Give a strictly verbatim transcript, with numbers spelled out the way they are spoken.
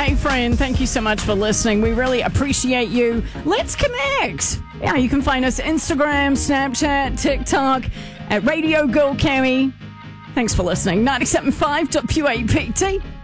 Hey, friend, thank you so much for listening. We really appreciate you. Let's connect. Yeah, you can find us Instagram, Snapchat, TikTok at Radio Girl Cami. Thanks for listening. ninety-seven point five W A P T.